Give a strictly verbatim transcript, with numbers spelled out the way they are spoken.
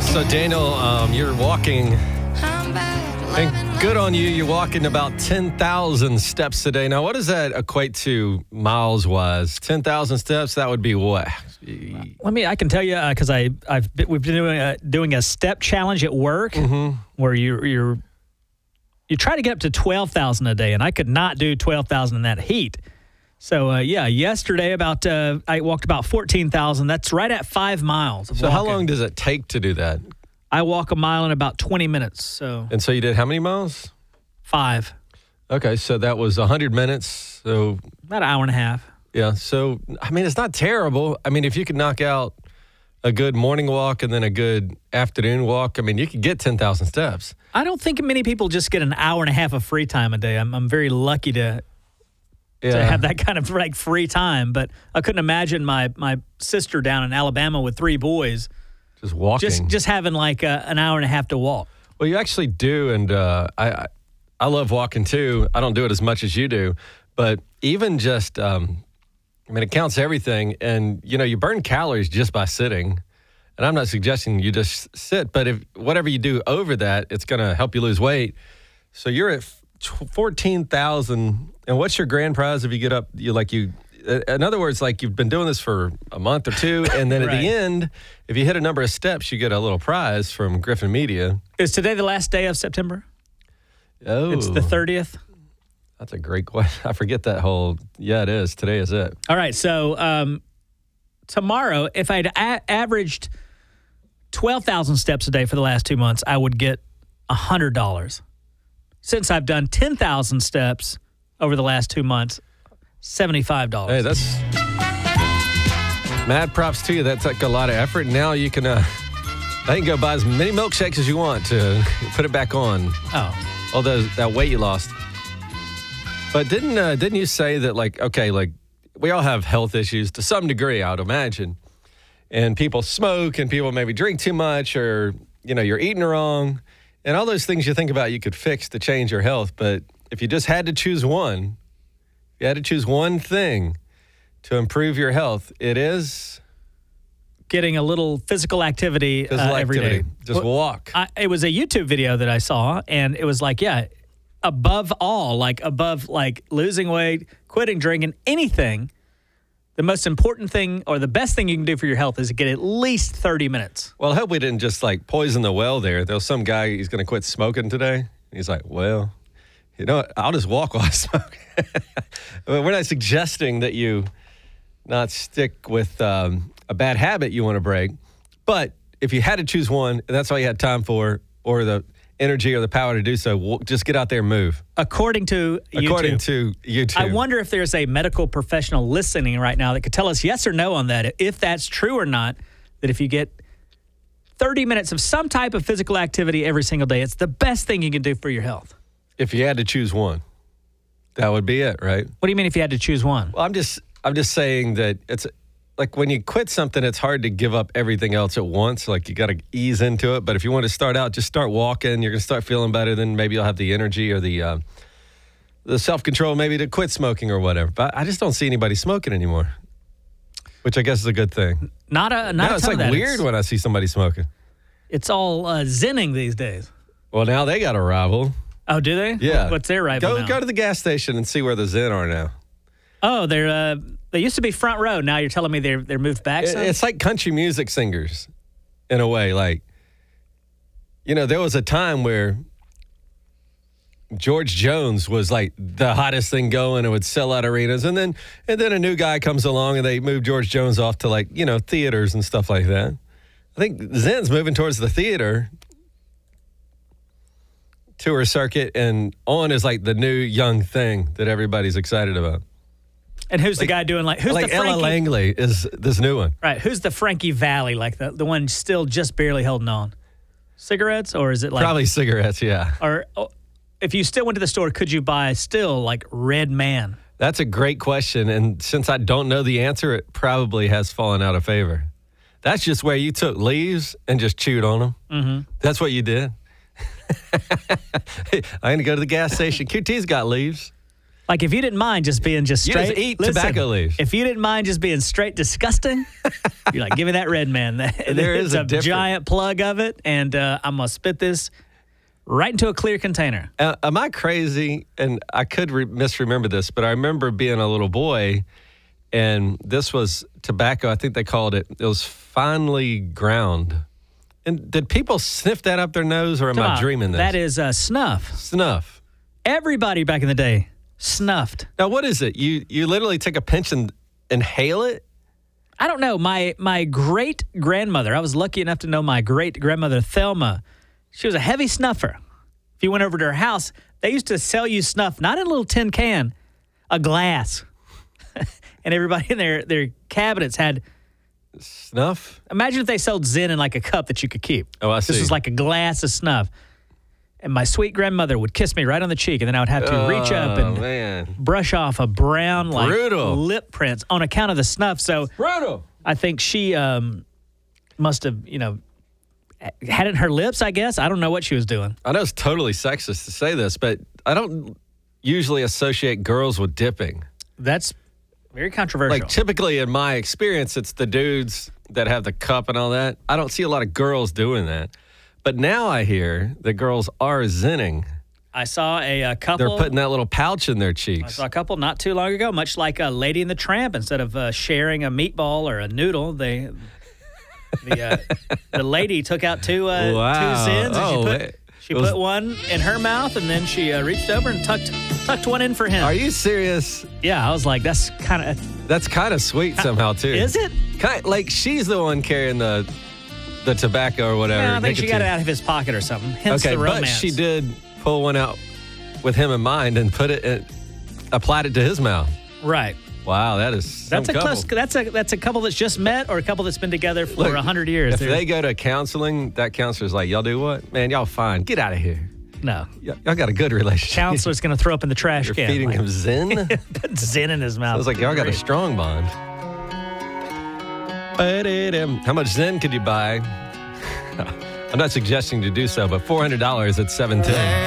So, Daniel, um, you're walking, and good on you. You're walking about ten thousand steps a day. Now, what does that equate to miles-wise? ten thousand steps, that would be what? Let me, I can tell you, because uh, I, I've been, we've been doing a, doing a step challenge at work mm-hmm. where you're, you're, you try to get up to twelve thousand a day, and I could not do twelve thousand in that heat. So, uh, yeah, yesterday about uh, I walked about fourteen thousand. That's right at five miles. Of so walking. How long does it take to do that? I walk a mile in about twenty minutes. So. And so you did how many miles? Five. Okay, so that was one hundred minutes. So about an hour and a half. Yeah, so, I mean, it's not terrible. I mean, if you could knock out a good morning walk and then a good afternoon walk, I mean, you could get ten thousand steps. I don't think many people just get an hour and a half of free time a day. I'm, I'm very lucky to... Yeah. to have that kind of like free time. But I couldn't imagine my, my sister down in Alabama with three boys. Just walking. Just just having like a, an hour and a half to walk. Well, you actually do. And uh, I, I I love walking too. I don't do it as much as you do. But even just, um, I mean, it counts everything. And, you know, you burn calories just by sitting. And I'm not suggesting you just sit. But if whatever you do over that, it's going to help you lose weight. So you're at fourteen thousand. And what's your grand prize if you get up, you like you, in other words, like you've been doing this for a month or two, and then at right. the end, if you hit a number of steps, you get a little prize from Griffin Media. Is today the last day of September? Oh. It's the thirtieth? That's a great question. I forget that whole, yeah, it is. Today is it. All right, so um, tomorrow, if I'd a- averaged twelve thousand steps a day for the last two months, I would get one hundred dollars. Since I've done ten thousand steps over the last two months, seventy-five dollars. Hey, that's mad props to you. That's like a lot of effort. Now you can, uh, I can go buy as many milkshakes as you want to put it back on. Oh. All those, that weight you lost. But didn't uh, didn't you say that, like, okay, like, we all have health issues to some degree, I would imagine. And people smoke and people maybe drink too much, or, you know, you're eating wrong. And all those things you think about you could fix to change your health. But if you just had to choose one, if you had to choose one thing to improve your health, it is getting a little physical activity, physical uh, every activity. day. Just well, walk. I, it was a YouTube video that I saw, and it was like, yeah, above all, like above like losing weight, quitting drinking, anything, the most important thing or the best thing you can do for your health is to get at least thirty minutes. Well, I hope we didn't just like poison the well there. There was some guy, he's going to quit smoking today. He's like, well, you know what? I'll just walk while I smoke. We're not suggesting that you not stick with um, a bad habit you want to break. But if you had to choose one, and that's all you had time for, or the energy or the power to do so, just get out there and move. According to YouTube. According to YouTube. I wonder if there's a medical professional listening right now that could tell us yes or no on that, if that's true or not, that if you get thirty minutes of some type of physical activity every single day, it's the best thing you can do for your health. If you had to choose one, that would be it, right? What do you mean if you had to choose one? Well, I'm just I'm just saying that it's like when you quit something, it's hard to give up everything else at once. Like you got to ease into it. But if you want to start out, just start walking. You're going to start feeling better. Then maybe you'll have the energy or the uh, the self-control maybe to quit smoking or whatever. But I just don't see anybody smoking anymore, which I guess is a good thing. Not a not no, a it's ton like of that. weird It's, when I see somebody smoking. it's all uh, zenning these days. Well, now they got a rival. Oh, do they? Yeah. What's their rival Go now? go to the gas station and see where the Zen are now. Oh, they're uh, they used to be front row. Now you're telling me they're they're moved back. It, some? it's like country music singers, in a way. Like, you know, there was a time where George Jones was like the hottest thing going and would sell out arenas, and then and then a new guy comes along and they move George Jones off to, like, you know, theaters and stuff like that. I think Zen's moving towards the theater tour circuit, and On is like the new young thing that everybody's excited about. And who's Like- the guy doing like who's like the Ella Frankie? Langley is this new one. Right, who's the Frankie Valley, like the the one still just barely holding on? Cigarettes, or is it like Probably cigarettes, yeah. or oh, if you still went to the store, could you buy still like Red Man? That's a great question, and since I don't know the answer, it probably has fallen out of favor. That's just where you took leaves and just chewed on them. Mm-hmm. That's what you did. I'm going to go to the gas station. Q T's got leaves. Like, if you didn't mind just being just You straight. just eat listen, tobacco leaves. If you didn't mind just being straight disgusting, you're like, give me that red man. There is a, a difference. giant plug of it, and uh, I'm going to spit this right into a clear container. Uh, am I crazy? And I could re- misremember this, but I remember being a little boy, and this was tobacco. I think they called it. It was finely ground. And did people sniff that up their nose, or am Come I on, dreaming this? That is uh, snuff. Snuff. Everybody back in the day snuffed. Now, what is it? You you literally take a pinch and inhale it? I don't know. My my great grandmother, I was lucky enough to know my great grandmother, Thelma. She was a heavy snuffer. If you went over to her house, they used to sell you snuff, not in a little tin can, a glass. And everybody in their, their cabinets had, Snuff? imagine if they sold Zen in like a cup that you could keep. Oh, I This see. was like a glass of snuff. And my sweet grandmother would kiss me right on the cheek, and then I would have to reach up Oh, and man. brush off a brown like Brutal. lip prints on account of the snuff. So Brutal. I think she um, must have, you know, had it in her lips, I guess. I don't know what she was doing. I know it's totally sexist to say this, but I don't usually associate girls with dipping. That's very controversial. Like, typically in my experience, it's the dudes that have the cup and all that. I don't see a lot of girls doing that. But now I hear that girls are zenning. I saw a, a couple. They're putting that little pouch in their I cheeks. saw a couple not too long ago, much like a Lady and the Tramp. Instead of uh, sharing a meatball or a noodle, they the uh, the lady took out two uh, Wow. two Zins. And Oh, she put, it- she it was- put one in her mouth, and then she uh, reached over and tucked tucked one in for him. Are you serious? Yeah, I was like, that's kind of. That's kind of sweet somehow, too. Is it? Kind like she's the one carrying the the tobacco or whatever. Yeah, I think she got nicotine. it out of his pocket or something. Hence Okay, the romance. but she did pull one out with him in mind and put it, in, applied it to his mouth. Right. Wow, that is some That's a couple. close. That's a that's a couple that's just met, or a couple that's been together for Look, a hundred years. If They're- they go to counseling, that counselor's like, y'all do what? Man, y'all fine. Get out of here. no, Y- y'all got a good relationship. counselor's going to throw up in the trash You're can. feeding like, him Zen? put Zen in his mouth. I was like, y'all got a strong bond. How much Zen could you buy? I'm not suggesting to do so, but four hundred dollars at seven ten.